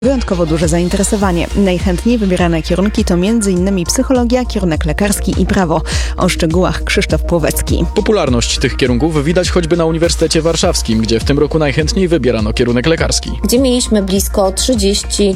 Wyjątkowo duże zainteresowanie. Najchętniej wybierane kierunki to m.in. psychologia, kierunek lekarski i prawo. O szczegółach Krzysztof Płowecki. Popularność tych kierunków widać choćby na Uniwersytecie Warszawskim, gdzie w tym roku najchętniej wybierano kierunek lekarski. Gdzie mieliśmy blisko 30